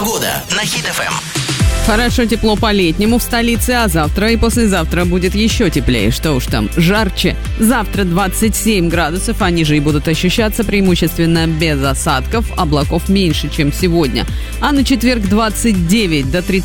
Погода на Хит FM. Хорошо тепло по-летнему в столице, а завтра и послезавтра будет еще теплее. Что уж там, жарче. Завтра 27 градусов, а ниже и будут ощущаться преимущественно без осадков. Облаков меньше, чем сегодня. А на четверг 29 до 30.